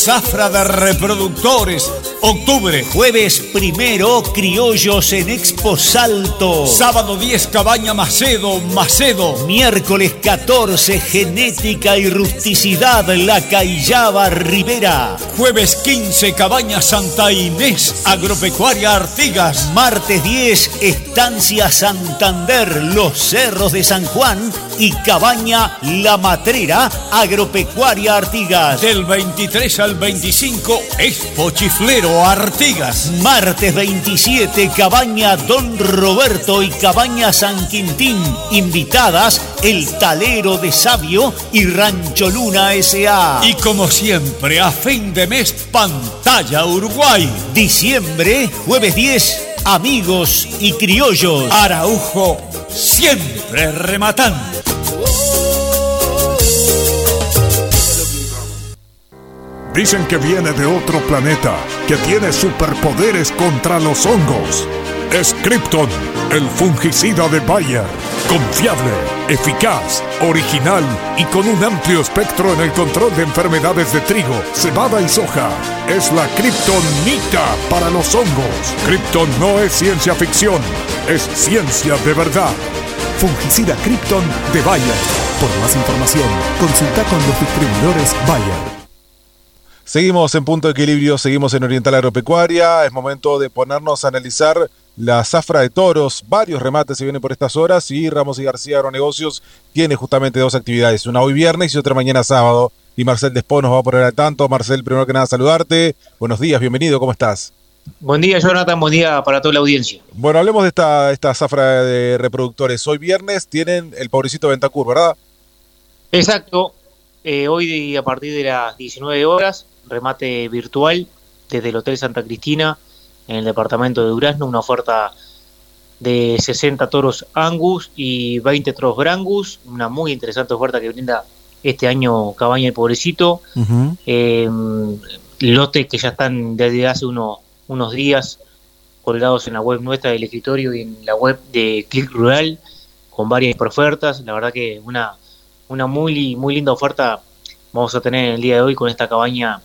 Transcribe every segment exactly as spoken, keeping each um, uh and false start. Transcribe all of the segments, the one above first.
Zafra de reproductores. Octubre. Jueves primero, criollos en Expo Salto. Sábado diez, Cabaña Macedo, Macedo. Miércoles catorce, genética y rusticidad, La Callaba Rivera. Jueves quince, Cabaña Santa Inés, Agropecuaria Artigas. Martes diez, Estancia Santander, Los Cerros de San Juan y Cabaña La Matrera, Agropecuaria Artigas. Del veintitrés al veinticinco, Expo Chiflero Artigas. Martes veintisiete, Cabaña Don Roberto y Cabaña San Quintín. Invitadas, El Talero de Sabio y Rancho Luna S A. Y como siempre, a fin de mes, Pantalla Uruguay. Diciembre, jueves diez, Amigos y Criollos. Araujo, siempre rematando. Dicen que viene de otro planeta, que tiene superpoderes contra los hongos. Es Krypton, el fungicida de Bayer. Confiable, eficaz, original y con un amplio espectro en el control de enfermedades de trigo, cebada y soja. Es la Kryptonita para los hongos. Krypton no es ciencia ficción, es ciencia de verdad. Fungicida Krypton de Bayer. Por más información, consulta con los distribuidores Bayer. Seguimos en Punto de Equilibrio, seguimos en Oriental Agropecuaria. Es momento de ponernos a analizar la zafra de toros. Varios remates se vienen por estas horas y Ramos y García Agronegocios tiene justamente dos actividades, una hoy viernes y otra mañana sábado. Y Marcel Despó nos va a poner al tanto. Marcel, primero que nada saludarte. Buenos días, bienvenido, ¿cómo estás? Buen día, Jonathan, buen día para toda la audiencia. Bueno, hablemos de esta, esta zafra de reproductores. Hoy viernes tienen el pobrecito Ventacur, ¿verdad? Exacto, eh, hoy a partir de las diecinueve horas, remate virtual desde el Hotel Santa Cristina en el departamento de Durazno, una oferta de sesenta toros Angus y veinte toros Brangus, una muy interesante oferta que brinda este año Cabaña el Pobrecito. Uh-huh. Eh, lotes que ya están desde hace uno, unos días colgados en la web nuestra del escritorio y en la web de Click Rural con varias ofertas. La verdad que una, una muy, muy linda oferta vamos a tener en el día de hoy con esta cabaña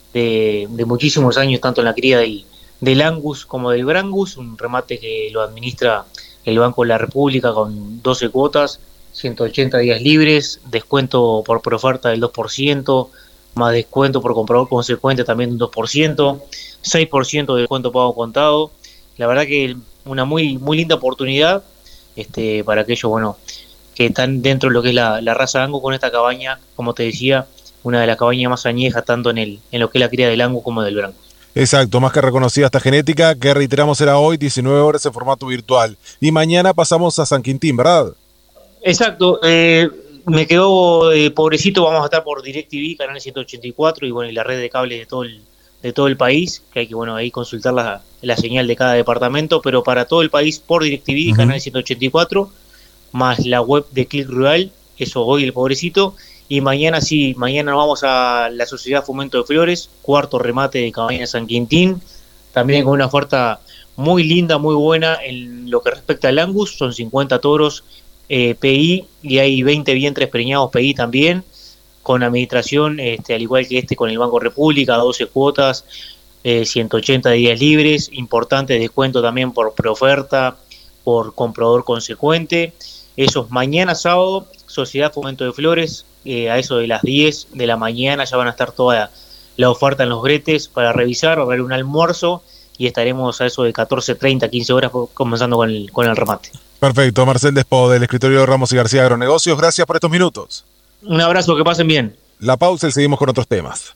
de, de muchísimos años, tanto en la cría del, del Angus como del Brangus, un remate que lo administra el Banco de la República con doce cuotas, ciento ochenta días libres, descuento por oferta del dos por ciento, más descuento por comprador consecuente también un dos por ciento, seis por ciento de descuento pago contado. La verdad que una muy muy linda oportunidad este para aquellos bueno que están dentro de lo que es la, la raza Angus con esta cabaña, como te decía, una de las cabañas más añejas tanto en el en lo que es la cría del Angus como del Brangus. Exacto, más que reconocida esta genética, que reiteramos será hoy, diecinueve horas en formato virtual. Y mañana pasamos a San Quintín, ¿verdad? Exacto, eh, me quedó eh, pobrecito, vamos a estar por DirecTV, canal ciento ochenta y cuatro, y bueno, y la red de cables de todo el, de todo el país, que hay que bueno ahí consultar la, la señal de cada departamento, pero para todo el país por DirecTV, uh-huh. Canal ciento ochenta y cuatro, más la web de Click Rural, eso hoy el pobrecito. Y mañana sí, mañana vamos a la Sociedad Fomento de Flores, cuarto remate de Cabaña San Quintín, también con una oferta muy linda, muy buena en lo que respecta al Angus, son cincuenta toros eh, P I y hay veinte vientres preñados P I también, con administración, este, al igual que este con el Banco República, doce cuotas, eh, ciento ochenta días libres, importante descuento también por preoferta, por comprador consecuente. Eso es mañana sábado, Sociedad Fomento de Flores, eh, a eso de las diez de la mañana ya van a estar toda la, la oferta en los bretes para revisar, va a haber un almuerzo y estaremos a eso de catorce treinta, quince horas comenzando con el, con el remate. Perfecto, Marcel Despó del escritorio de Ramos y García Agronegocios, gracias por estos minutos. Un abrazo, que pasen bien. La pausa y seguimos con otros temas.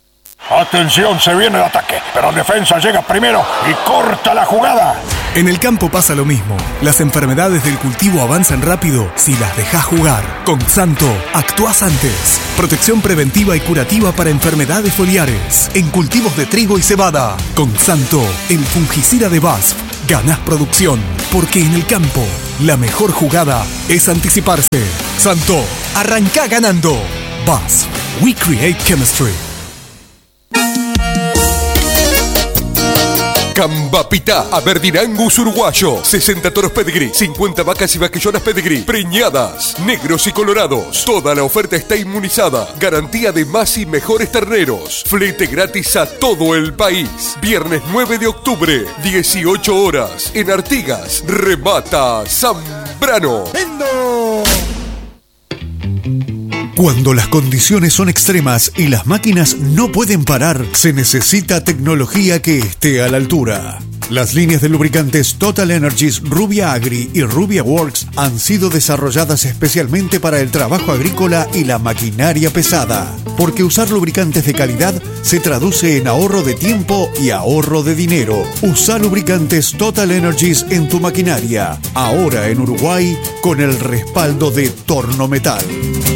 Atención, se viene el ataque, pero defensa llega primero y corta la jugada. En el campo pasa lo mismo. Las enfermedades del cultivo avanzan rápido si las dejas jugar. Con Santo, actuás antes. Protección preventiva y curativa para enfermedades foliares en cultivos de trigo y cebada. Con Santo, el fungicida de B A S F. Ganás producción, porque en el campo la mejor jugada es anticiparse. Santo, arrancá ganando. B A S F. We create chemistry. Cambapitá, Aberdeen Angus uruguayo, sesenta toros pedigrí, cincuenta vacas y vaquillonas pedigrí, preñadas, negros y colorados. Toda la oferta está inmunizada. Garantía de más y mejores terneros. Flete gratis a todo el país. Viernes nueve de octubre, dieciocho horas, en Artigas. Remata Zambrano. ¡Vendo! Cuando las condiciones son extremas y las máquinas no pueden parar, se necesita tecnología que esté a la altura. Las líneas de lubricantes Total Energies Rubia Agri y Rubia Works han sido desarrolladas especialmente para el trabajo agrícola y la maquinaria pesada, porque usar lubricantes de calidad se traduce en ahorro de tiempo y ahorro de dinero. Usa lubricantes Total Energies en tu maquinaria, ahora en Uruguay, con el respaldo de Tornometal.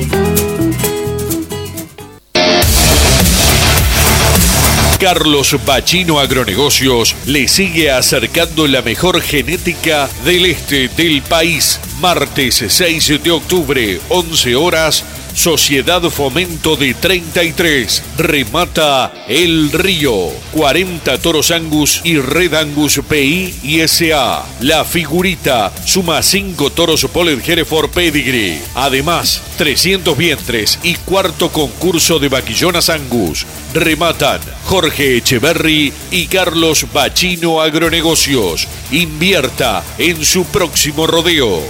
Carlos Bachino Agronegocios le sigue acercando la mejor genética del este del país. Martes seis de octubre, once horas, Sociedad Fomento de treinta y tres. Remata El Río. cuarenta toros Angus y Red Angus P I y S A. La Figurita suma cinco toros Polled Hereford Pedigree. Además, trescientos vientres y cuarto concurso de vaquillonas Angus. Rematan Jorge Echeverry y Carlos Bachino Agronegocios. Invierta en su próximo rodeo.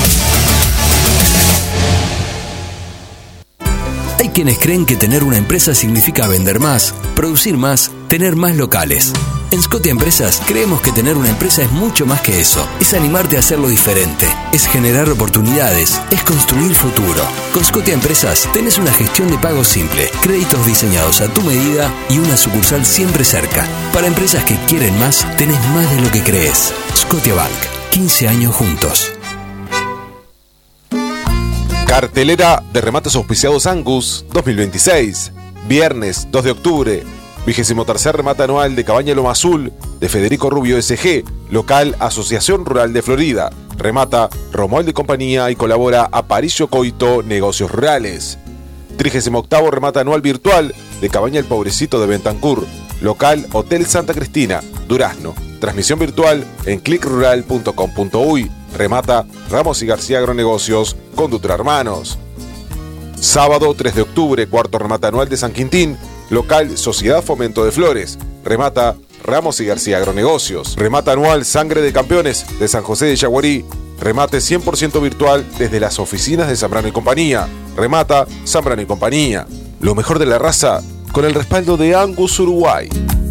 Hay quienes creen que tener una empresa significa vender más, producir más, tener más locales. En Scotia Empresas creemos que tener una empresa es mucho más que eso. Es animarte a hacerlo diferente, es generar oportunidades, es construir futuro. Con Scotia Empresas tenés una gestión de pago simple, créditos diseñados a tu medida y una sucursal siempre cerca. Para empresas que quieren más, tenés más de lo que crees. Scotia Bank, quince años juntos. Cartelera de remates auspiciados Angus dos mil veintiséis. Viernes dos de octubre. Vigésimo tercer remate anual de Cabaña Loma Azul de Federico Rubio S G. Local Asociación Rural de Florida. Remata Romualdo y compañía y colabora Aparicio Coito Negocios Rurales. Trigésimo octavo remate anual virtual de Cabaña El Pobrecito de Bentancur. Local Hotel Santa Cristina, Durazno. Transmisión virtual en click rural punto com punto uy. Remata Ramos y García Agronegocios con Dutra Hermanos. Sábado tres de octubre, cuarto remate anual de San Quintín. Local Sociedad Fomento de Flores. Remata Ramos y García Agronegocios. Remata anual Sangre de Campeones de San José de Yaguarí. Remate cien por ciento virtual desde las oficinas de Zambrano y Compañía. Remata Zambrano y Compañía. Lo mejor de la raza con el respaldo de Angus Uruguay.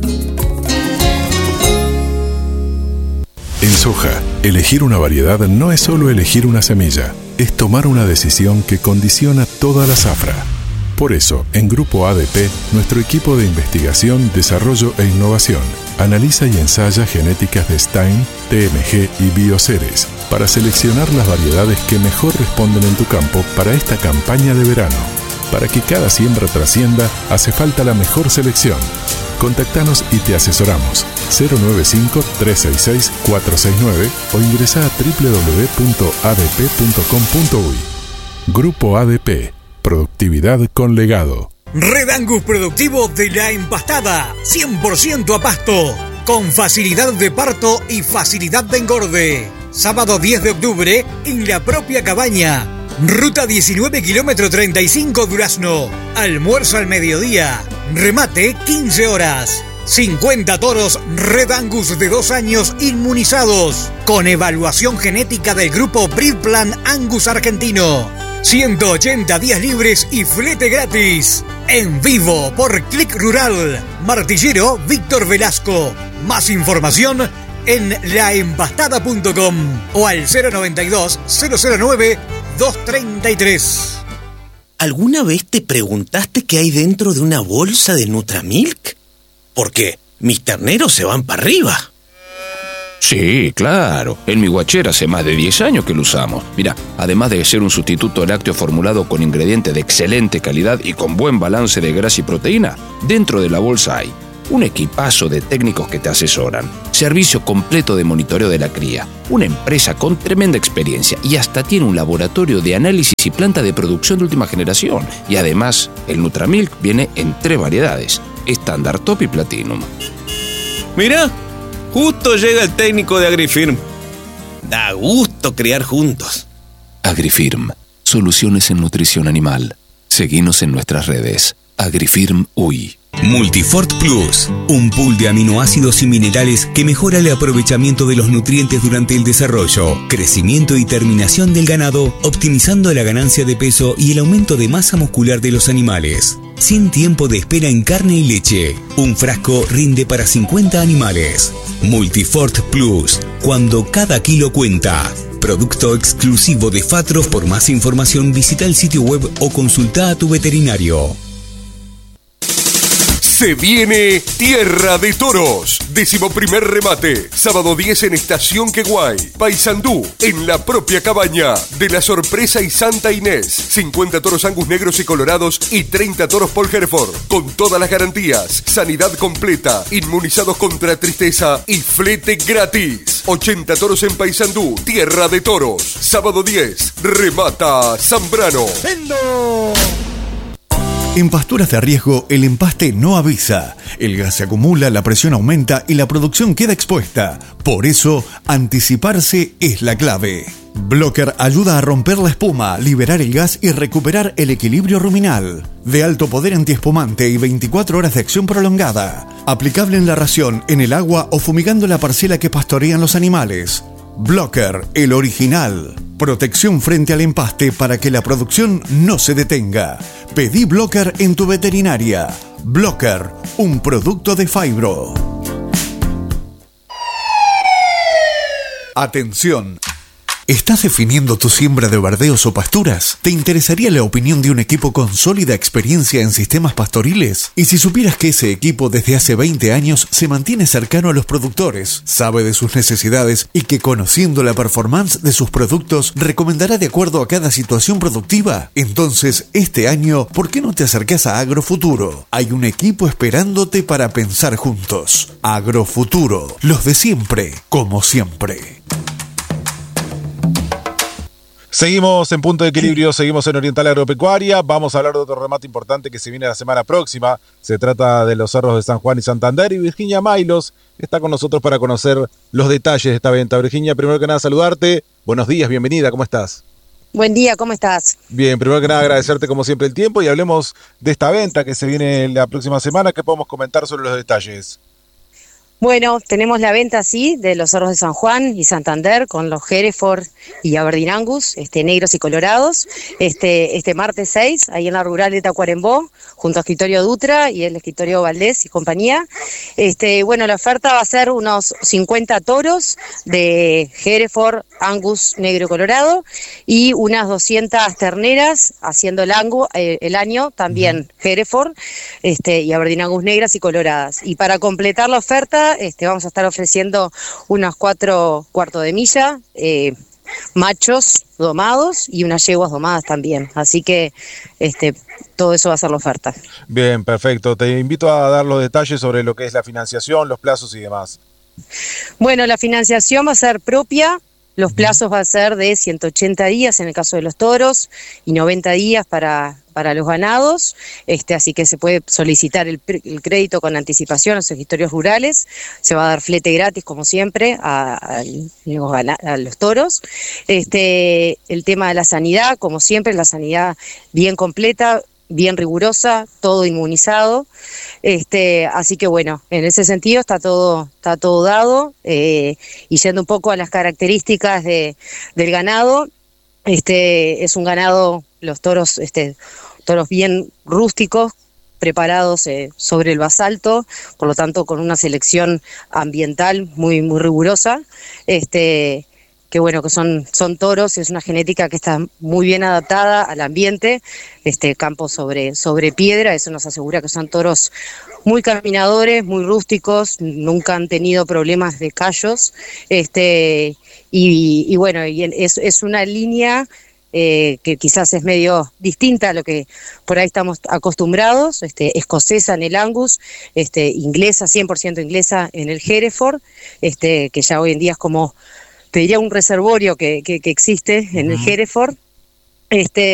En soja, elegir una variedad no es solo elegir una semilla, es tomar una decisión que condiciona toda la zafra. Por eso, en Grupo A D P, nuestro equipo de investigación, desarrollo e innovación analiza y ensaya genéticas de Stein, T M G y Bioceres para seleccionar las variedades que mejor responden en tu campo para esta campaña de verano. Para que cada siembra trascienda, hace falta la mejor selección. Contactanos y te asesoramos. cero nueve cinco, tres seis seis, cuatro seis nueve o ingresa a doble u doble u doble u punto a d p punto com punto uy. Grupo A D P. Productividad con legado. Red Angus productivo de la empastada. cien por ciento a pasto. Con facilidad de parto y facilidad de engorde. Sábado diez de octubre en la propia cabaña. Ruta diecinueve, kilómetro treinta y cinco, Durazno. Almuerzo al mediodía. Remate quince horas. cincuenta toros Red Angus de dos años inmunizados. Con evaluación genética del grupo Breedplan Angus Argentino. ciento ochenta días libres y flete gratis. En vivo por Click Rural. Martillero Víctor Velasco. Más información en la empastada punto com o al cero noventa y dos, cero cero nueve, dos treinta y tres. ¿Alguna vez te preguntaste qué hay dentro de una bolsa de Nutramilk? Porque mis terneros se van para arriba. Sí, claro. En mi guachera hace más de diez años que lo usamos. Mira, además de ser un sustituto lácteo formulado con ingredientes de excelente calidad y con buen balance de grasa y proteína, dentro de la bolsa hay un equipazo de técnicos que te asesoran, servicio completo de monitoreo de la cría, una empresa con tremenda experiencia y hasta tiene un laboratorio de análisis y planta de producción de última generación. Y además, el Nutramilk viene en tres variedades: estándar, top y platinum. Mirá, Justo llega el técnico de Agrifirm. Da gusto criar juntos. Agrifirm, soluciones en nutrición animal. Seguinos en nuestras redes. Agrifirm U I. Multifort Plus, un pool de aminoácidos y minerales que mejora el aprovechamiento de los nutrientes durante el desarrollo, crecimiento y terminación del ganado, optimizando la ganancia de peso y el aumento de masa muscular de los animales. Sin tiempo de espera en carne y leche. Un frasco rinde para cincuenta animales. Multifort Plus, cuando cada kilo cuenta. Producto exclusivo de Fatros. Por más información visita el sitio web o consulta a tu veterinario. Se viene Tierra de Toros, décimo primer remate, sábado diez en Estación Queguay, Paysandú, en la propia cabaña de La Sorpresa y Santa Inés, cincuenta toros Angus negros y colorados y treinta toros Paul Hereford, con todas las garantías, sanidad completa, inmunizados contra tristeza y flete gratis, ochenta toros en Paysandú, Tierra de Toros, sábado diez, remata Zambrano. ¡Vendo! En pasturas de riesgo, el empaste no avisa. El gas se acumula, la presión aumenta y la producción queda expuesta. Por eso, anticiparse es la clave. Blocker ayuda a romper la espuma, liberar el gas y recuperar el equilibrio ruminal. De alto poder antiespumante y veinticuatro horas de acción prolongada. Aplicable en la ración, en el agua o fumigando la parcela que pastorean los animales. Blocker, el original. Protección frente al empaste para que la producción no se detenga. Pedí Blocker en tu veterinaria. Blocker, un producto de Fibro. Atención. ¿Estás definiendo tu siembra de verdeos o pasturas? ¿Te interesaría la opinión de un equipo con sólida experiencia en sistemas pastoriles? Y si supieras que ese equipo desde hace veinte años se mantiene cercano a los productores, sabe de sus necesidades y que conociendo la performance de sus productos recomendará de acuerdo a cada situación productiva, entonces este año, ¿por qué no te acercas a Agrofuturo? Hay un equipo esperándote para pensar juntos. Agrofuturo, los de siempre, como siempre. Seguimos en Punto de Equilibrio, seguimos en Oriental Agropecuaria. Vamos a hablar de otro remate importante que se viene la semana próxima. Se trata de los cerros de San Juan y Santander, y Virginia Mailos está con nosotros para conocer los detalles de esta venta. Virginia, primero que nada saludarte. Buenos días, bienvenida, ¿cómo estás? Buen día, ¿cómo estás? Bien, primero que nada agradecerte como siempre el tiempo y hablemos de esta venta que se viene la próxima semana. ¿Qué podemos comentar sobre los detalles? Bueno, tenemos la venta, sí, de los cerros de San Juan y Santander con los Hereford y Aberdeen Angus, este, negros y colorados, este, este martes seis, ahí en la rural de Tacuarembó, junto a Escritorio Dutra y el Escritorio Valdés y compañía. Este, bueno, la oferta va a ser unos cincuenta toros de Hereford, Angus, negro y colorado, y unas doscientas terneras, haciendo el, angu, eh, el año también Hereford este, y Aberdeen Angus negras y coloradas. Y para completar la oferta, Este, vamos a estar ofreciendo unos cuatro cuartos de milla, eh, machos domados y unas yeguas domadas también. Así que este, todo eso va a ser la oferta. Bien, perfecto. Te invito a dar los detalles sobre lo que es la financiación, los plazos y demás. Bueno, la financiación va a ser propia. Los plazos va a ser de ciento ochenta días en el caso de los toros y noventa días para, para los ganados, este, así que se puede solicitar el, el crédito con anticipación a los escritorios rurales, se va a dar flete gratis como siempre a, a, los, a los toros. Este, el tema de la sanidad, como siempre, la sanidad bien completa, bien rigurosa, todo inmunizado, este, así que bueno, en ese sentido está todo, está todo dado, eh, y yendo un poco a las características de, del ganado, este, es un ganado, los toros, este, toros bien rústicos, preparados eh, sobre el basalto, por lo tanto con una selección ambiental muy, muy rigurosa, este, que bueno, que son, son toros, es una genética que está muy bien adaptada al ambiente, este campo sobre, sobre piedra, eso nos asegura que son toros muy caminadores, muy rústicos, nunca han tenido problemas de callos, este, y, y bueno, y es, es una línea eh, que quizás es medio distinta a lo que por ahí estamos acostumbrados, este, escocesa en el Angus, este, inglesa, cien por ciento inglesa en el Hereford, este, que ya hoy en día es como, te diría un reservorio que, que, que existe en el Hereford, este